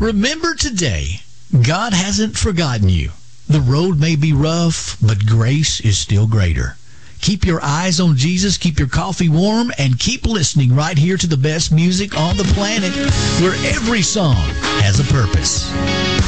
Remember today, God hasn't forgotten you. The road may be rough, but grace is still greater. Keep your eyes on Jesus, keep your coffee warm, and keep listening right here to the best music on the planet, where every song has a purpose.